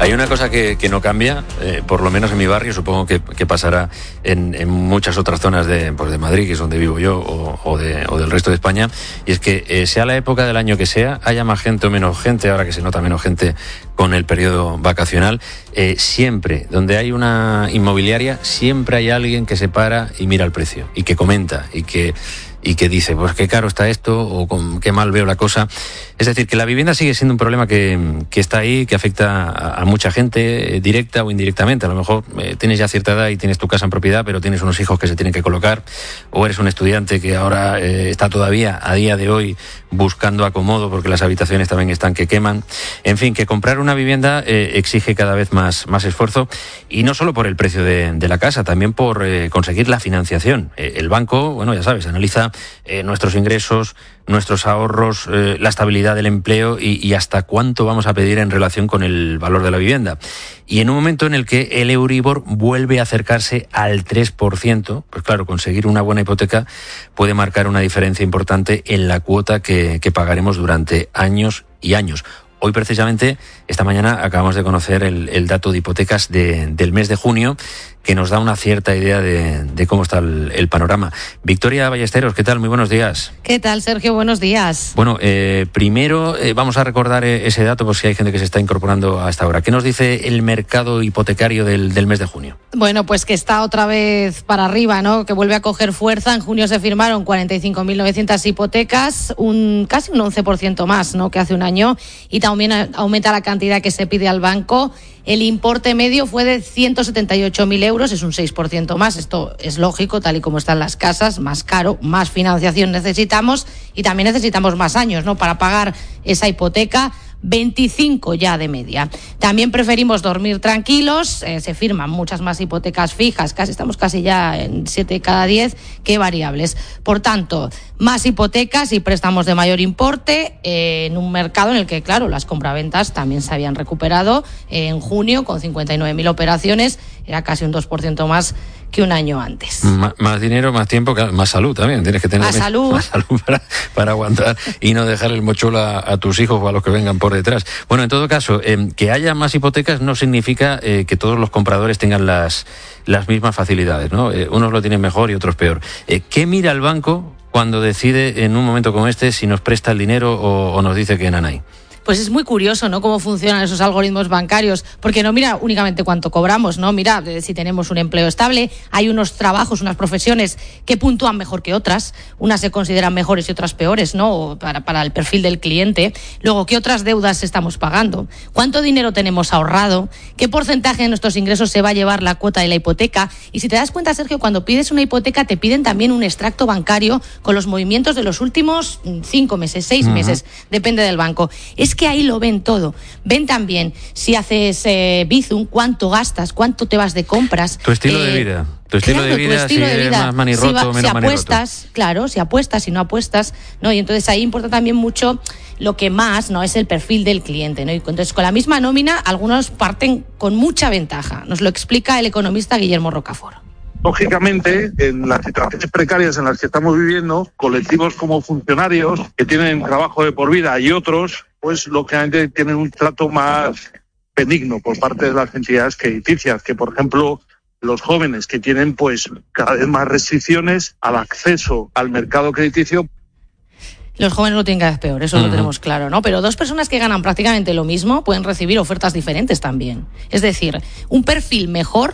Hay una cosa que no cambia, por lo menos en mi barrio, supongo que pasará en muchas otras zonas de Madrid, que es donde vivo yo, o del resto de España, y es que sea la época del año que sea, haya más gente o menos gente, ahora que se nota menos gente con el periodo vacacional, siempre, donde hay una inmobiliaria, siempre hay alguien que se para y mira el precio, y que comenta, y que dice, pues qué caro está esto, o qué mal veo la cosa. Es decir, que la vivienda sigue siendo un problema que está ahí, que afecta a mucha gente, directa o indirectamente. A lo mejor tienes ya cierta edad y tienes tu casa en propiedad, pero tienes unos hijos que se tienen que colocar, o eres un estudiante que ahora está todavía, a día de hoy, buscando acomodo porque las habitaciones también están que queman. En fin, que comprar una vivienda exige cada vez más esfuerzo, y no solo por el precio de la casa, también por conseguir la financiación. El banco, bueno, ya sabes, analiza nuestros ingresos, nuestros ahorros, la estabilidad del empleo y hasta cuánto vamos a pedir en relación con el valor de la vivienda. Y en un momento en el que el Euribor vuelve a acercarse al 3%, pues claro, conseguir una buena hipoteca puede marcar una diferencia importante en la cuota que pagaremos durante años y años. Hoy, precisamente, esta mañana acabamos de conocer el dato de hipotecas del mes de junio, que nos da una cierta idea de cómo está el panorama. Victoria Ballesteros, ¿qué tal? Muy buenos días. ¿Qué tal, Sergio? Buenos días. Bueno, primero vamos a recordar ese dato por si hay gente que se está incorporando a esta hora. ¿Qué nos dice el mercado hipotecario del mes de junio? Bueno, pues que está otra vez para arriba, ¿no? Que vuelve a coger fuerza. En junio se firmaron 45.900 hipotecas, casi un 11% más, ¿no?, que hace un año, y también aumenta la cantidad que se pide al banco. El importe medio fue de 178.000 euros, es un 6% más. Esto es lógico, tal y como están las casas, más caro, más financiación necesitamos, y también necesitamos más años, ¿no?, para pagar esa hipoteca. 25 ya de media. También preferimos dormir tranquilos, se firman muchas más hipotecas fijas, estamos casi ya en 7 cada 10 que variables. Por tanto, más hipotecas y préstamos de mayor importe en un mercado en el que, claro, las compraventas también se habían recuperado en junio con 59.000 operaciones, era casi un 2% más que un año antes. Más dinero, más tiempo, más salud también. Tienes que tener más salud para aguantar y no dejar el mochuelo a tus hijos o a los que vengan por detrás. Bueno, en todo caso, que haya más hipotecas no significa que todos los compradores tengan las mismas facilidades, ¿no? Unos lo tienen mejor y otros peor. ¿Qué mira el banco cuando decide en un momento como este si nos presta el dinero o nos dice que nanay? Pues es muy curioso, ¿no?, cómo funcionan esos algoritmos bancarios, porque no mira únicamente cuánto cobramos, ¿no? Mira si tenemos un empleo estable. Hay unos trabajos, unas profesiones que puntúan mejor que otras, unas se consideran mejores y otras peores, ¿no?, para el perfil del cliente. Luego, ¿qué otras deudas estamos pagando? ¿Cuánto dinero tenemos ahorrado? ¿Qué porcentaje de nuestros ingresos se va a llevar la cuota de la hipoteca? Y si te das cuenta, Sergio, cuando pides una hipoteca te piden también un extracto bancario con los movimientos de los últimos 5 meses, 6 meses, depende del banco. Es que ahí lo ven todo. Ven también si haces Bizum, cuánto gastas, cuánto te vas de compras. Tu estilo de vida. Tu estilo de vida, si eres más manirroto o menos manirroto. Si apuestas, claro, si apuestas, si no apuestas, ¿no? Y entonces ahí importa también mucho lo que más, ¿no?, es el perfil del cliente, ¿no? Y entonces con la misma nómina, algunos parten con mucha ventaja. Nos lo explica el economista Guillermo Rocafort. Lógicamente, en las situaciones precarias en las que estamos viviendo, colectivos como funcionarios que tienen trabajo de por vida y otros, pues lógicamente tienen un trato más benigno por parte de las entidades crediticias, que por ejemplo los jóvenes que tienen pues cada vez más restricciones al acceso al mercado crediticio. Los jóvenes lo tienen cada vez peor, eso lo tenemos claro, ¿no? Pero dos personas que ganan prácticamente lo mismo pueden recibir ofertas diferentes también. Es decir, un perfil mejor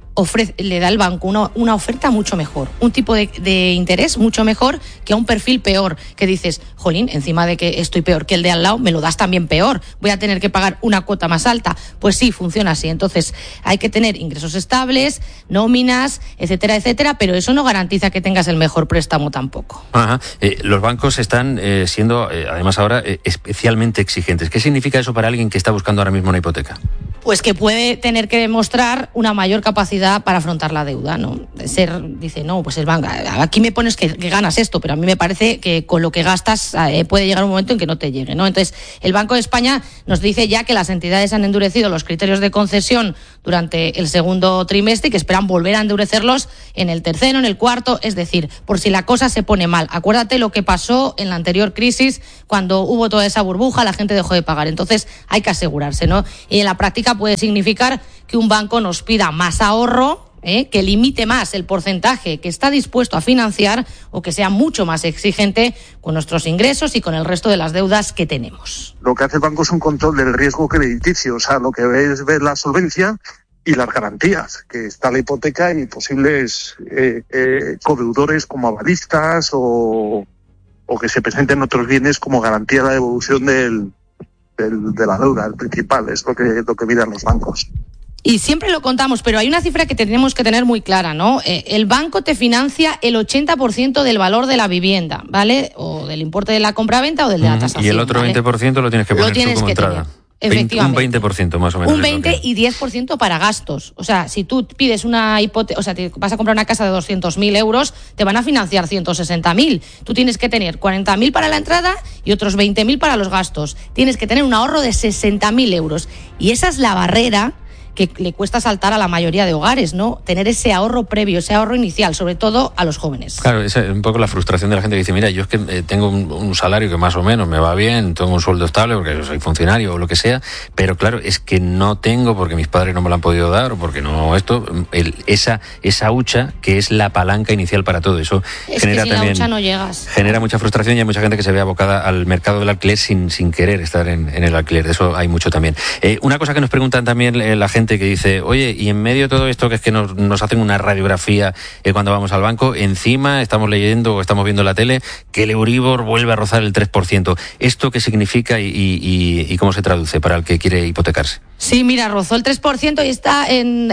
le da al banco una oferta mucho mejor, un tipo de interés mucho mejor que a un perfil peor, que dices, jolín, encima de que estoy peor que el de al lado, me lo das también peor, voy a tener que pagar una cuota más alta. Pues sí, funciona así. Entonces hay que tener ingresos estables, nóminas, etcétera, etcétera, pero eso no garantiza que tengas el mejor préstamo tampoco. Ajá. Los bancos están siendo, además ahora, especialmente exigentes. ¿Qué significa eso para alguien que está buscando ahora mismo una hipoteca? Pues que puede tener que demostrar una mayor capacidad para afrontar la deuda, ¿no? Dice, no, pues el banco, aquí me pones que ganas esto, pero a mí me parece que con lo que gastas puede llegar un momento en que no te llegue, ¿no? Entonces, el Banco de España nos dice ya que las entidades han endurecido los criterios de concesión durante el segundo trimestre y que esperan volver a endurecerlos en el tercero, en el cuarto, es decir, por si la cosa se pone mal. Acuérdate lo que pasó en la anterior crisis, cuando hubo toda esa burbuja, la gente dejó de pagar. Entonces, hay que asegurarse, ¿no? Y en la práctica, puede significar que un banco nos pida más ahorro, que limite más el porcentaje que está dispuesto a financiar o que sea mucho más exigente con nuestros ingresos y con el resto de las deudas que tenemos. Lo que hace el banco es un control del riesgo crediticio, o sea, lo que ve es ver la solvencia y las garantías, que está la hipoteca y posibles codeudores como avalistas o que se presenten otros bienes como garantía de la devolución de la deuda, el principal, es lo que miran los bancos. Y siempre lo contamos, pero hay una cifra que tenemos que tener muy clara, ¿no? El banco te financia el 80% del valor de la vivienda, ¿vale? O del importe de la compraventa o del de la tasación. Y el otro, ¿vale? 20% lo tienes que poner tú como entrada. Efectivamente. Un 20% más o menos. Un 20 y 10% para gastos. O sea, si tú pides una hipoteca, o sea, te vas a comprar una casa de 200.000 euros, te van a financiar 160.000. Tú tienes que tener 40.000 para la entrada y otros 20.000 para los gastos. Tienes que tener un ahorro de 60.000 euros. Y esa es la barrera que le cuesta saltar a la mayoría de hogares, ¿no? Tener ese ahorro previo, ese ahorro inicial, sobre todo a los jóvenes. Claro, esa es un poco la frustración de la gente que dice, mira, yo es que tengo un salario que más o menos me va bien, tengo un sueldo estable porque yo soy funcionario o lo que sea, pero claro, es que no tengo porque mis padres no me lo han podido dar o porque no esto, esa hucha que es la palanca inicial para todo eso. Es genera que sin también, la hucha no llegas. Genera mucha frustración y hay mucha gente que se ve abocada al mercado del alquiler sin querer estar en el alquiler. De eso hay mucho también. Una cosa que nos preguntan también la gente que dice, oye, y en medio de todo esto que es que nos hacen una radiografía cuando vamos al banco, encima estamos leyendo o estamos viendo en la tele que el Euribor vuelve a rozar el 3%. ¿Esto qué significa y cómo se traduce para el que quiere hipotecarse? Sí, mira, rozó el 3% y está en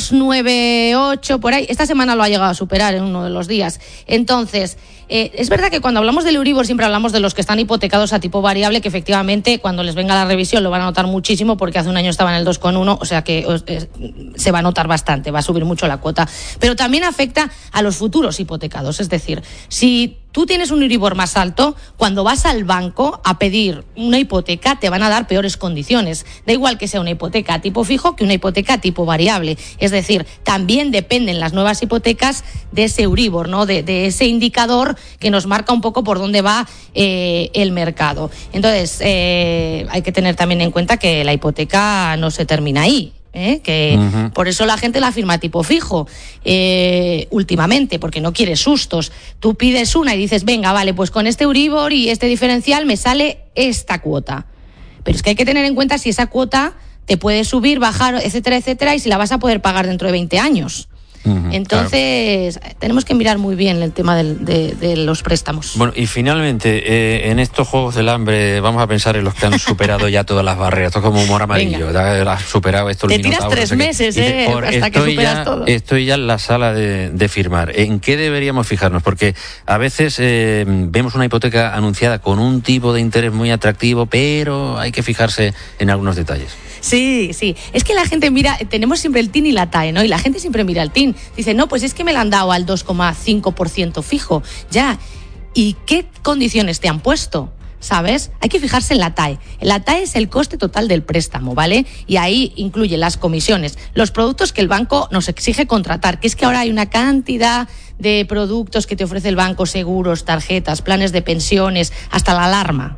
2,98 por ahí. Esta semana lo ha llegado a superar en uno de los días. Entonces, es verdad que cuando hablamos del Euribor siempre hablamos de los que están hipotecados a tipo variable, que efectivamente cuando les venga la revisión lo van a notar muchísimo porque hace un año estaba en el 2,1, o sea que se va a notar bastante, va a subir mucho la cuota. Pero también afecta a los futuros hipotecados, es decir, si tú tienes un Euribor más alto, cuando vas al banco a pedir una hipoteca te van a dar peores condiciones. Da igual que sea una hipoteca a tipo fijo que una hipoteca a tipo variable. Es decir, también dependen las nuevas hipotecas de ese Euribor, ¿no? De ese indicador que nos marca un poco por dónde va el mercado. Entonces, hay que tener también en cuenta que la hipoteca no se termina ahí. Por eso la gente la firma a tipo fijo últimamente, porque no quiere sustos. Tú pides una y dices, venga, vale, pues con este Euribor y este diferencial me sale esta cuota. Pero es que hay que tener en cuenta si esa cuota te puede subir, bajar, etcétera, etcétera, y si la vas a poder pagar dentro de 20 años. Entonces, claro, tenemos que mirar muy bien el tema de los préstamos. Bueno, y finalmente, en estos Juegos del Hambre, vamos a pensar en los que han superado ya todas las barreras. Esto es como humor amarillo. Has superado esto. Te tiras 3 meses, hasta que superas todo. Estoy ya en la sala de firmar. ¿En qué deberíamos fijarnos? Porque a veces vemos una hipoteca anunciada con un tipo de interés muy atractivo, pero hay que fijarse en algunos detalles. Sí, sí. Es que la gente mira, tenemos siempre el TIN y la TAE, ¿no? Y la gente siempre mira el TIN. Dice, no, pues es que me la han dado al 2,5% fijo. Ya. ¿Y qué condiciones te han puesto? ¿Sabes? Hay que fijarse en la TAE. La TAE es el coste total del préstamo, ¿vale? Y ahí incluye las comisiones, los productos que el banco nos exige contratar, que es que ahora hay una cantidad de productos que te ofrece el banco, seguros, tarjetas, planes de pensiones, hasta la alarma.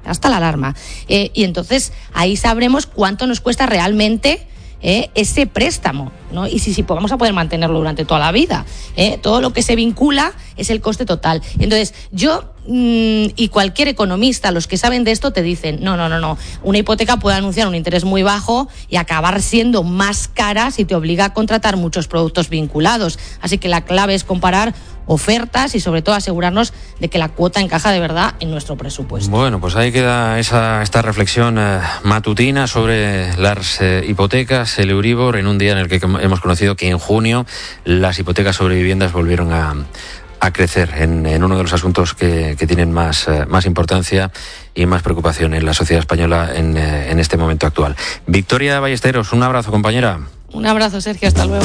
Y entonces ahí sabremos cuánto nos cuesta realmente ese préstamo, ¿no? Y si vamos a poder mantenerlo durante toda la vida. Todo lo que se vincula es el coste total. Entonces, yo y cualquier economista, los que saben de esto, te dicen, no. Una hipoteca puede anunciar un interés muy bajo y acabar siendo más cara si te obliga a contratar muchos productos vinculados. Así que la clave es comparar ofertas y sobre todo asegurarnos de que la cuota encaja de verdad en nuestro presupuesto. Bueno, pues ahí queda esta reflexión matutina sobre las hipotecas, el Euribor, en un día en el que hemos conocido que en junio las hipotecas sobre viviendas volvieron a crecer en uno de los asuntos que tienen más importancia y más preocupación en la sociedad española en este momento actual. Victoria Ballesteros, un abrazo, compañera. Un abrazo, Sergio, hasta luego.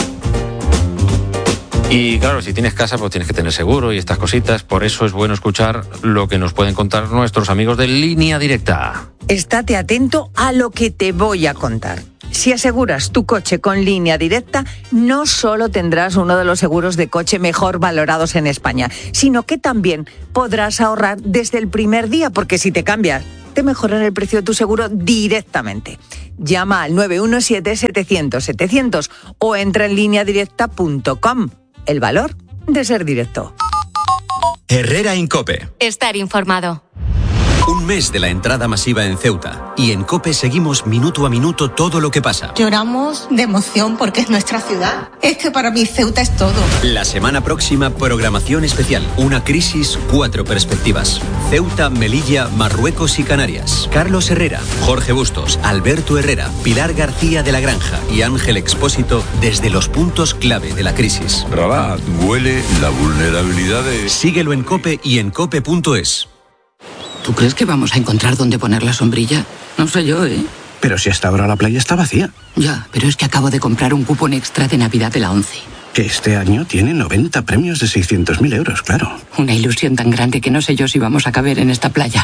Y claro, si tienes casa, pues tienes que tener seguro y estas cositas. Por eso es bueno escuchar lo que nos pueden contar nuestros amigos de Línea Directa. Estate atento a lo que te voy a contar. Si aseguras tu coche con Línea Directa, no solo tendrás uno de los seguros de coche mejor valorados en España, sino que también podrás ahorrar desde el primer día, porque si te cambias, te mejorará el precio de tu seguro directamente. Llama al 917-700-700 o entra en lineadirecta.com. El valor de ser directo. Herrera en COPE. Estar informado. Un mes de la entrada masiva en Ceuta y en COPE seguimos minuto a minuto todo lo que pasa. Lloramos de emoción porque es nuestra ciudad. Es que para mí Ceuta es todo. La semana próxima, programación especial. Una crisis, 4 perspectivas. Ceuta, Melilla, Marruecos y Canarias. Carlos Herrera, Jorge Bustos, Alberto Herrera, Pilar García de la Granja y Ángel Expósito desde los puntos clave de la crisis. Rabat, huele la vulnerabilidad de... Síguelo en COPE y en cope.es. ¿Tú crees que vamos a encontrar dónde poner la sombrilla? No sé yo, ¿eh? Pero si hasta ahora la playa está vacía. Ya, pero es que acabo de comprar un cupón extra de Navidad de la ONCE. Que este año tiene 90 premios de 600.000 euros, claro. Una ilusión tan grande que no sé yo si vamos a caber en esta playa.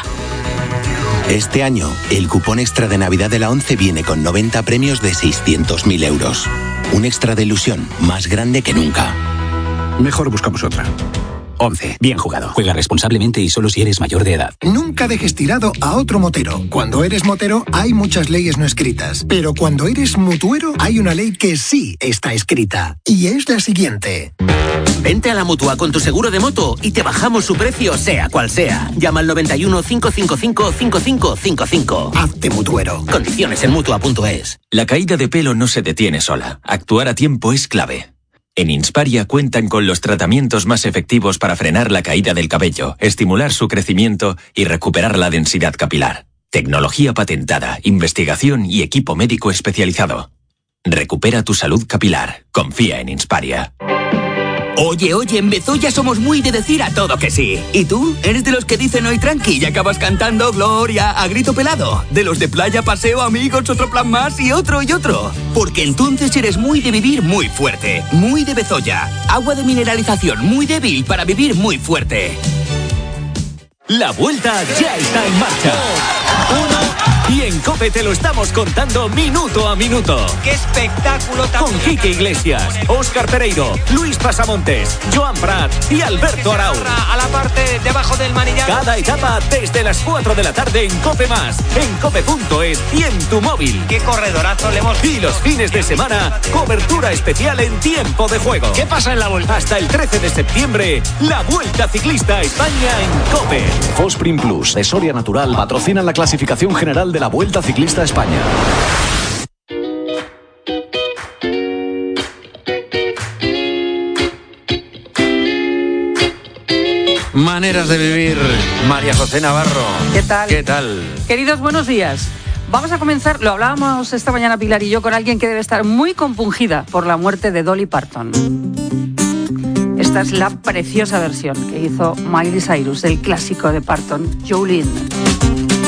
Este año, el cupón extra de Navidad de la ONCE viene con 90 premios de 600.000 euros. Un extra de ilusión más grande que nunca. Mejor buscamos otra. 11. Bien jugado. Juega responsablemente y solo si eres mayor de edad. Nunca dejes tirado a otro motero. Cuando eres motero hay muchas leyes no escritas, pero cuando eres mutuero hay una ley que sí está escrita y es la siguiente. Vente a la Mutua con tu seguro de moto y te bajamos su precio sea cual sea. Llama al 91 555 5555. Hazte mutuero. Condiciones en Mutua.es. La caída de pelo no se detiene sola. Actuar a tiempo es clave. En Insparia cuentan con los tratamientos más efectivos para frenar la caída del cabello, estimular su crecimiento y recuperar la densidad capilar. Tecnología patentada, investigación y equipo médico especializado. Recupera tu salud capilar. Confía en Insparia. Oye, en Bezoya somos muy de decir a todo que sí. ¿Y tú? ¿Eres de los que dicen hoy tranqui y acabas cantando Gloria a grito pelado? ¿De los de playa, paseo, amigos, otro plan más y otro y otro? Porque entonces eres muy de vivir muy fuerte. Muy de Bezoya. Agua de mineralización muy débil para vivir muy fuerte. La vuelta ya está en marcha. Y en COPE te lo estamos contando minuto a minuto. ¡Qué espectáculo! Con Quique Iglesias, Óscar Pereiro, Luis Pasamontes, Joan Prat y Alberto Arau. A la parte debajo del manillar. Cada etapa desde las 4 de la tarde en COPE+, en cope.es y en tu móvil. ¡Qué corredorazo le hemos visto! Y los fines de semana, cobertura especial en tiempo de juego. ¿Qué pasa en la vuelta? Hasta el 13 de septiembre, la Vuelta Ciclista a España en COPE. Fosprin Plus de Soria Natural patrocinan la clasificación general de la Vuelta Ciclista a España. Maneras de vivir, María José Navarro. ¿Qué tal? ¿Qué tal? Queridos, buenos días. Vamos a comenzar, lo hablábamos esta mañana Pilar y yo, con alguien que debe estar muy compungida por la muerte de Dolly Parton. Esta es la preciosa versión que hizo Miley Cyrus del clásico de Parton, Jolene.